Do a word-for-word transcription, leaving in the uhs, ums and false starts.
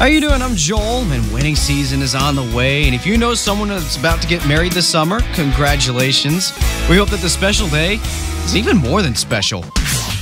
How you doing? I'm Joel, and wedding season is on the way. And if you know someone that's about to get married this summer, congratulations. We hope that the special day is even more than special.